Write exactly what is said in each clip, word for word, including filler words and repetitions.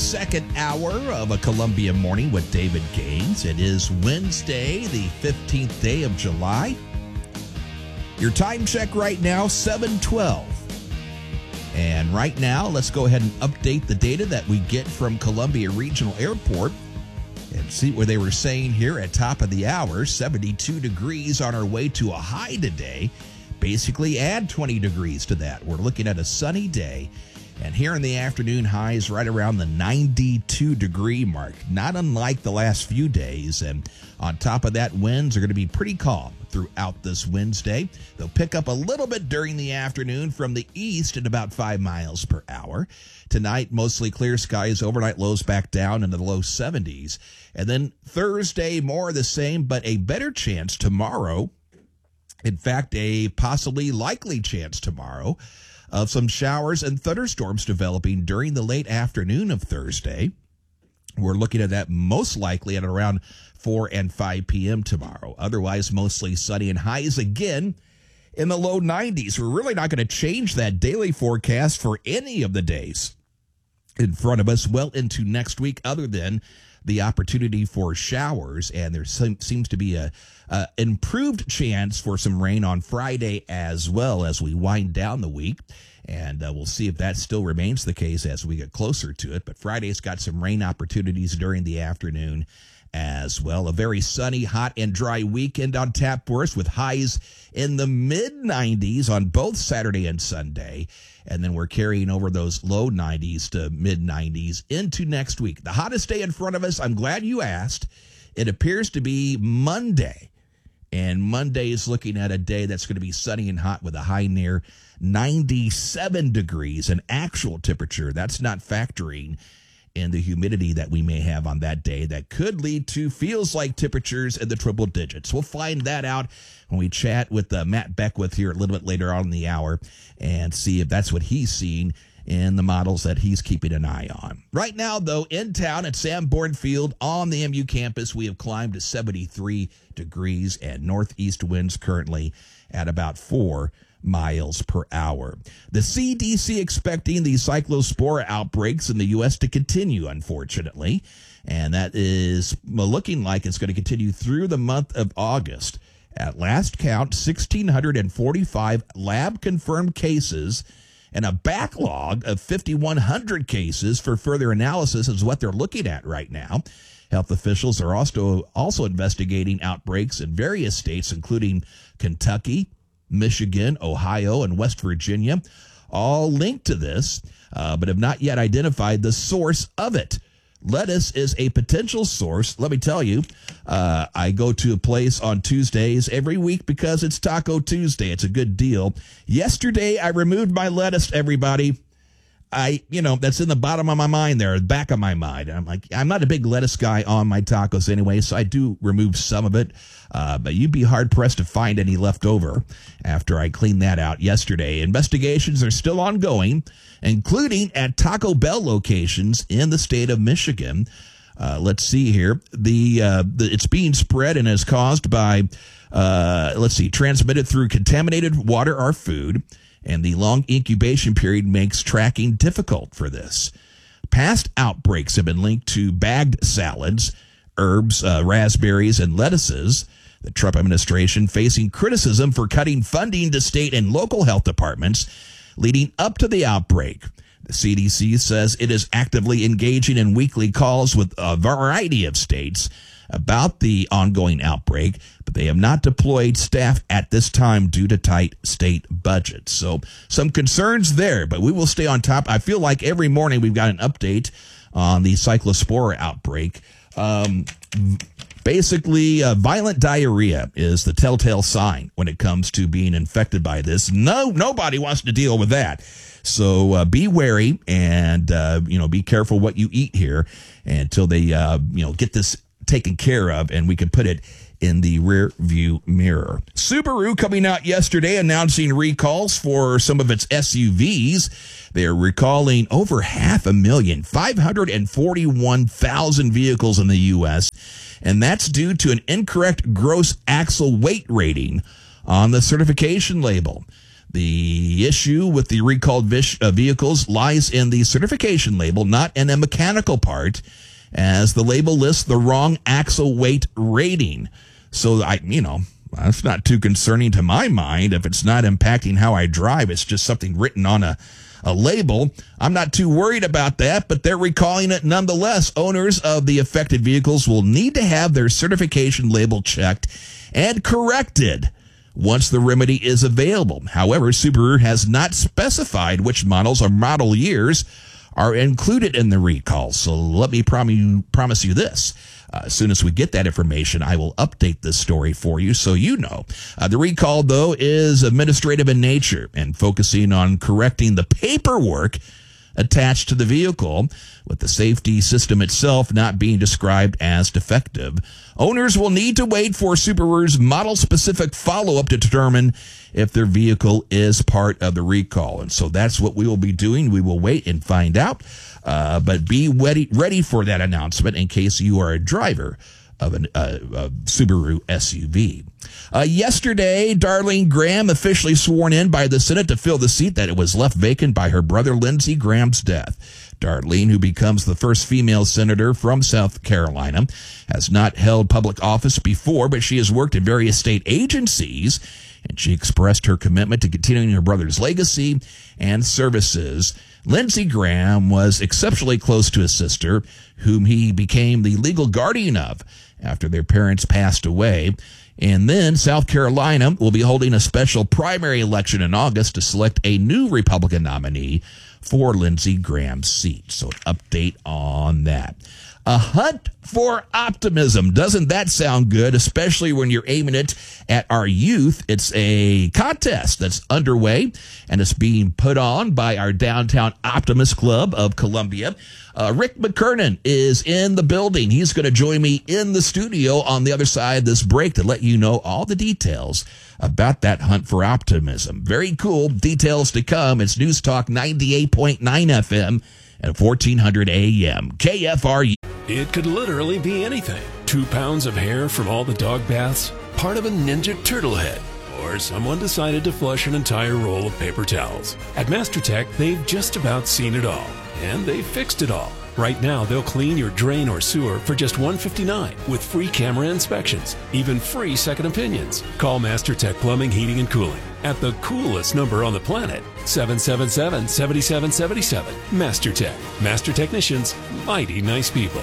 second hour of a Columbia Morning with David Gaines. It is Wednesday, the fifteenth day of July. Your time check right now, seven twelve. And right now, let's go ahead and update the data that we get from Columbia Regional Airport and see what they were saying here at top of the hour. seventy-two degrees on our way to a high today. Basically add twenty degrees to that. We're looking at a sunny day. And here in the afternoon, highs right around the ninety-two degree mark, not unlike the last few days. And on top of that, winds are going to be pretty calm throughout this Wednesday. They'll pick up a little bit during the afternoon from the east at about five miles per hour. Tonight, mostly clear skies, overnight lows back down into the low seventies. And then Thursday, more of the same, but a better chance tomorrow. In fact, a possibly likely chance tomorrow of some showers and thunderstorms developing during the late afternoon of Thursday. We're looking at that most likely at around four and five p.m. tomorrow. Otherwise, mostly sunny and highs again in the low nineties. We're really not going to change that daily forecast for any of the days in front of us well into next week, other than the opportunity for showers, and there seems to be a, a improved chance for some rain on Friday as well as we wind down the week, and uh, we'll see if that still remains the case as we get closer to it. But Friday's got some rain opportunities during the afternoon as well. A very sunny, hot, and dry weekend on tap for us with highs in the mid nineties on both Saturday and Sunday. And then we're carrying over those low nineties to mid nineties into next week. The hottest day in front of us, I'm glad you asked. It appears to be Monday. And Monday is looking at a day that's going to be sunny and hot with a high near ninety-seven degrees, an actual temperature. That's not factoring in the humidity that we may have on that day that could lead to feels like temperatures in the triple digits. We'll find that out when we chat with uh, Matt Beckwith here a little bit later on in the hour and see if that's what he's seeing in the models that he's keeping an eye on. Right now, though, in town at Sanborn Field on the M U campus, we have climbed to seventy-three degrees and northeast winds currently at about four miles per hour. The C D C expecting the cyclospora outbreaks in the U S to continue, unfortunately, and that is looking like it's going to continue through the month of August. At last count, one thousand six hundred forty-five lab-confirmed cases and a backlog of five thousand one hundred cases for further analysis is what they're looking at right now. Health officials are also, also investigating outbreaks in various states, including Kentucky, Michigan, Ohio, and West Virginia, all linked to this, uh, but have not yet identified the source of it. Lettuce is a potential source. Let me tell you, uh, I go to a place on Tuesdays every week because it's Taco Tuesday. It's a good deal. Yesterday, I removed my lettuce, everybody. I, you know, that's in the bottom of my mind there, the back of my mind. I'm like, I'm not a big lettuce guy on my tacos anyway, so I do remove some of it. Uh, but you'd be hard-pressed to find any left over after I cleaned that out yesterday. Investigations are still ongoing, including at Taco Bell locations in the state of Michigan. Uh, let's see here. The, uh, the it's being spread and is caused by, uh, let's see, transmitted through contaminated water or food. And the long incubation period makes tracking difficult for this. Past outbreaks have been linked to bagged salads, herbs, uh, raspberries, and lettuces. The Trump administration facing criticism for cutting funding to state and local health departments leading up to the outbreak. The C D C says it is actively engaging in weekly calls with a variety of states about the ongoing outbreak, but they have not deployed staff at this time due to tight state budgets. So some concerns there, but we will stay on top. I feel like every morning we've got an update on the cyclospora outbreak. Um, basically, uh, violent diarrhea is the telltale sign when it comes to being infected by this. No, nobody wants to deal with that. So uh, be wary and, uh, you know, be careful what you eat here until they, uh, you know, get this taken care of and we can put it in the rear view mirror. Subaru coming out yesterday announcing recalls for some of its S U Vs. They're recalling over half a million, five hundred forty-one thousand vehicles in the U S, and that's due to an incorrect gross axle weight rating on the certification label. The issue with the recalled vis- uh, vehicles lies in the certification label, not in a mechanical part, as the label lists the wrong axle weight rating. So, I, you know, that's not too concerning to my mind. If it's not impacting how I drive, it's just something written on a, a label. I'm not too worried about that, but they're recalling it nonetheless. Owners of the affected vehicles will need to have their certification label checked and corrected once the remedy is available. However, Subaru has not specified which models or model years are included in the recall. So let me prom- you, promise you this. Uh, as soon as we get that information, I will update this story for you so you know. Uh, the recall, though, is administrative in nature and focusing on correcting the paperwork attached to the vehicle, with the safety system itself not being described as defective. Owners will need to wait for Subaru's model-specific follow-up to determine if their vehicle is part of the recall. And so that's what we will be doing. We will wait and find out. Uh, but be ready, ready for that announcement in case you are a driver of an, uh, a Subaru S U V. Uh, yesterday, Darlene Graham officially sworn in by the Senate to fill the seat that it was left vacant by her brother Lindsey Graham's death. Darlene, who becomes the first female senator from South Carolina, has not held public office before, but she has worked in various state agencies, and she expressed her commitment to continuing her brother's legacy and services. Lindsey Graham was exceptionally close to his sister, whom he became the legal guardian of after their parents passed away. And then South Carolina will be holding a special primary election in August to select a new Republican nominee for Lindsey Graham's seat. So an update on that. A hunt for optimism. Doesn't that sound good, especially when you're aiming it at our youth? It's a contest that's underway, and it's being put on by our Downtown Optimist Club of Columbia. Uh, Rick McKernan is in the building. He's going to join me in the studio on the other side of this break to let you know all the details about that hunt for optimism. Very cool. Details to come. It's News Talk ninety-eight point nine F M and fourteen hundred A M. K F R U. It could literally be anything. Two pounds of hair from all the dog baths, part of a Ninja Turtle head, or someone decided to flush an entire roll of paper towels. At MasterTech, they've just about seen it all, and they've fixed it all. Right now, they'll clean your drain or sewer for just one hundred fifty-nine dollars with free camera inspections, even free second opinions. Call MasterTech Plumbing, Heating, and Cooling at the coolest number on the planet, seven seven seven, seven seven seven seven. MasterTech. Master technicians, mighty nice people.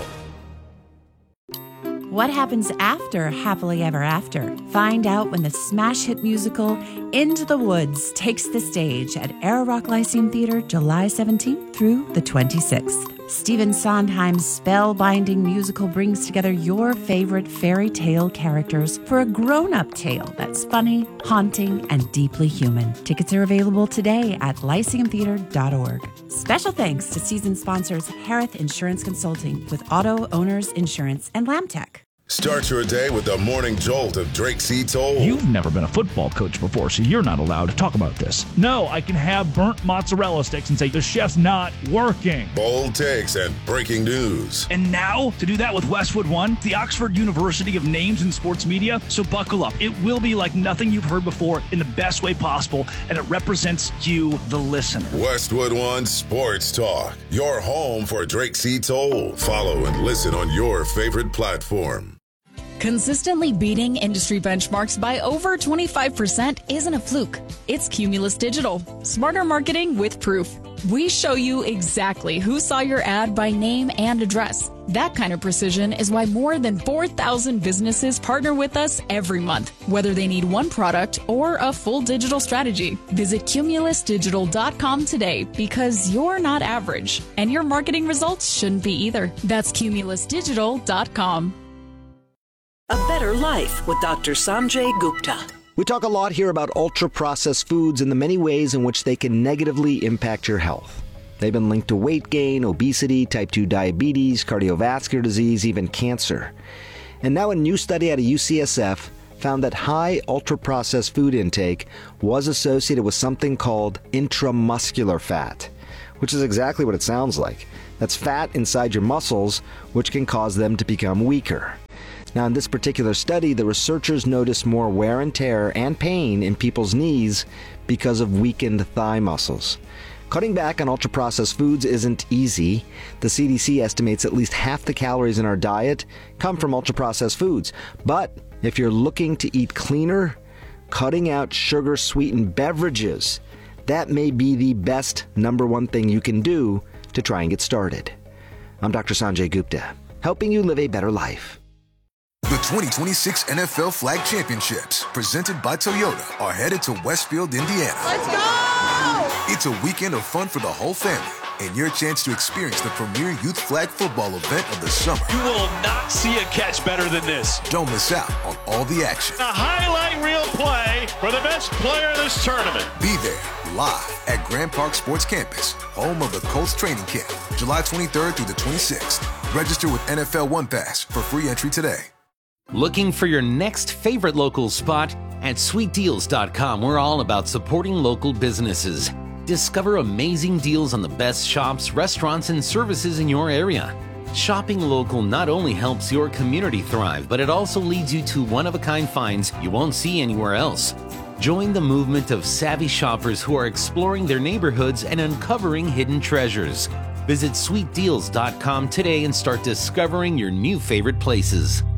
What happens after Happily Ever After? Find out when the smash hit musical Into the Woods takes the stage at Air Rock Lyceum Theater July seventeenth through the twenty-sixth. Stephen Sondheim's spellbinding musical brings together your favorite fairy tale characters for a grown-up tale that's funny, haunting, and deeply human. Tickets are available today at lyceum theater dot org. Special thanks to season sponsors Harith Insurance Consulting with Auto Owners Insurance and Lamtech. Start your day with the morning jolt of Drake C. Toll. You've never been a football coach before, so you're not allowed to talk about this. No, I can have burnt mozzarella sticks and say the chef's not working. Bold takes and breaking news. And now, to do that with Westwood One, the Oxford University of Names in Sports Media. So buckle up. It will be like nothing you've heard before in the best way possible, and it represents you, the listener. Westwood One Sports Talk, your home for Drake C. Toll. Follow and listen on your favorite platform. Consistently beating industry benchmarks by over twenty-five percent isn't a fluke. It's Cumulus Digital. Smarter marketing with proof. We show you exactly who saw your ad by name and address. That kind of precision is why more than four thousand businesses partner with us every month, whether they need one product or a full digital strategy. Visit cumulus digital dot com today because you're not average, and your marketing results shouldn't be either. That's cumulus digital dot com. A Better Life with Doctor Sanjay Gupta. We talk a lot here about ultra-processed foods and the many ways in which they can negatively impact your health. They've been linked to weight gain, obesity, type two diabetes, cardiovascular disease, even cancer. And now a new study out of U C S F found that high ultra-processed food intake was associated with something called intramuscular fat, which is exactly what it sounds like. That's fat inside your muscles, which can cause them to become weaker. Now, in this particular study, the researchers noticed more wear and tear and pain in people's knees because of weakened thigh muscles. Cutting back on ultra-processed foods isn't easy. The C D C estimates at least half the calories in our diet come from ultra-processed foods. But if you're looking to eat cleaner, cutting out sugar-sweetened beverages, that may be the best number one thing you can do to try and get started. I'm Doctor Sanjay Gupta, helping you live a better life. The twenty twenty-six N F L Flag Championships, presented by Toyota, are headed to Westfield, Indiana. Let's go! It's a weekend of fun for the whole family, and your chance to experience the premier youth flag football event of the summer. You will not see a catch better than this. Don't miss out on all the action. A highlight reel play for the best player in this tournament. Be there, live at Grand Park Sports Campus, home of the Colts training camp, July twenty-third through the twenty-sixth. Register with N F L One Pass for free entry today. Looking for your next favorite local spot? At sweet deals dot com, we're all about supporting local businesses. Discover amazing deals on the best shops, restaurants, and services in your area. Shopping local not only helps your community thrive, but it also leads you to one-of-a-kind finds you won't see anywhere else. Join the movement of savvy shoppers who are exploring their neighborhoods and uncovering hidden treasures. Visit sweet deals dot com today and start discovering your new favorite places.